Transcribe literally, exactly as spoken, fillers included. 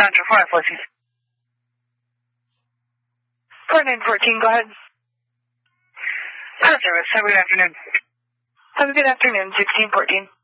Contra four fourteen. four nine fourteen, go ahead. Car service, have a good afternoon. Have a good afternoon, sixteen fourteen.